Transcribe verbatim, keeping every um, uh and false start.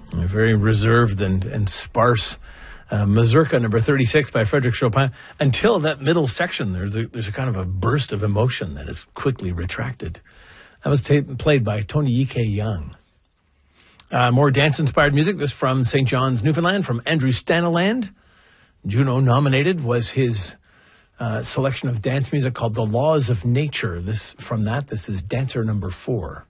A very reserved and, and sparse uh, mazurka number thirty-six by Frédéric Chopin. Until that middle section, there's a, there's a kind of a burst of emotion that is quickly retracted. That was t- played by Tony Ike Young. Uh, more dance-inspired music. This from Saint John's, Newfoundland, from Andrew Staniland. Juno nominated was his uh, selection of dance music called The Laws of Nature. This from that, this is Dancer number four.